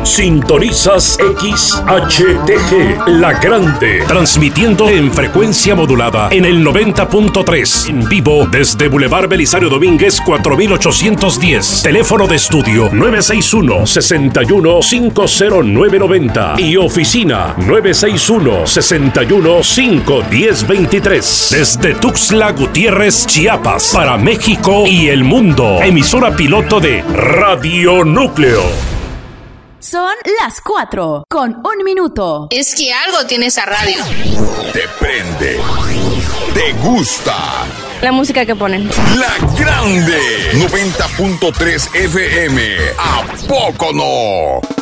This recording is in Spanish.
Sintonizas XHTG, La Grande, transmitiendo en frecuencia modulada en el 90.3, en vivo desde Boulevard Belisario Domínguez 4810. Teléfono de estudio 961-61-50990 y oficina 961-61-51023. Desde Tuxtla Gutiérrez, Chiapas, para México y el mundo. Emisora piloto de Radio Núcleo. Son las 4:01. Es que algo tiene esa radio. Te prende. Te gusta. La música que ponen. La Grande. 90.3 FM. ¿A poco no?